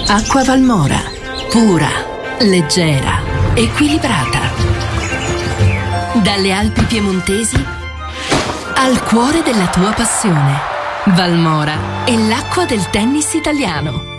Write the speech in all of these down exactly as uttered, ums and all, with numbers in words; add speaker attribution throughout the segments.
Speaker 1: Acqua Valmora, pura, leggera, equilibrata. Dalle Alpi piemontesi al cuore della tua passione. Valmora è l'acqua del tennis italiano.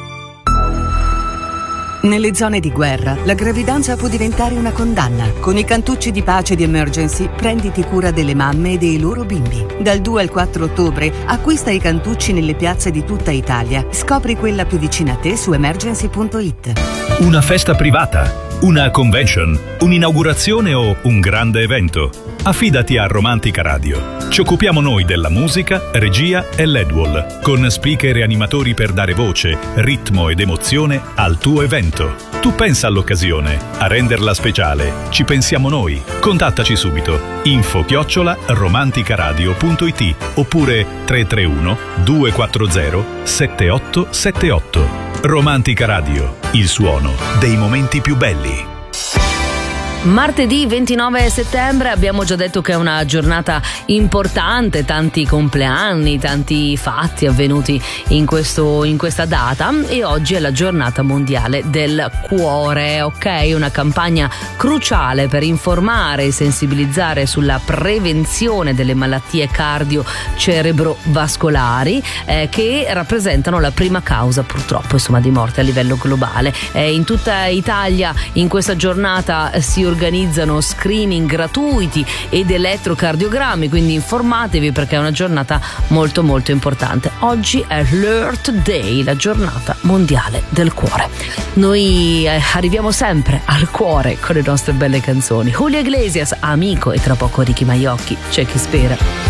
Speaker 2: Nelle zone di guerra, la gravidanza può diventare una condanna. Con i cantucci di pace di Emergency, prenditi cura delle mamme e dei loro bimbi. Dal due al quattro ottobre, acquista i cantucci nelle piazze di tutta Italia. Scopri quella più vicina a te su emergency punto it.
Speaker 3: Una festa privata, una convention, un'inaugurazione o un grande evento? Affidati a Romantica Radio. Ci occupiamo noi della musica, regia e L E D wall, con speaker e animatori per dare voce, ritmo ed emozione al tuo evento. Tu pensa all'occasione, a renderla speciale. Ci pensiamo noi. Contattaci subito. Info chiocciola romanticaradio punto it oppure tre tre uno due quattro zero sette otto sette otto. Romantica Radio, il suono dei momenti più belli.
Speaker 4: Martedì ventinove settembre, abbiamo già detto che è una giornata importante, tanti compleanni, tanti fatti avvenuti in questo in questa data, e oggi è la giornata mondiale del cuore, ok? Una campagna cruciale per informare e sensibilizzare sulla prevenzione delle malattie cardio-cerebrovascolari eh, che rappresentano la prima causa purtroppo insomma di morte a livello globale. Eh, in tutta Italia in questa giornata si organizzano screening gratuiti ed elettrocardiogrammi, quindi informatevi perché è una giornata molto molto importante. Oggi è l'Earth Day, la giornata mondiale del cuore. Noi eh, arriviamo sempre al cuore con le nostre belle canzoni. Julio Iglesias, Amico, e tra poco Ricky Maiocchi, c'è chi spera.